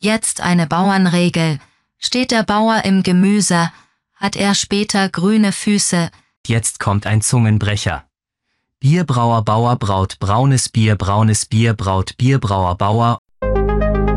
Jetzt eine Bauernregel. Steht der Bauer im Gemüse, hat er später grüne Füße. Jetzt kommt ein Zungenbrecher. Bierbrauer Bauer braut braunes Bier braut Bierbrauer Bauer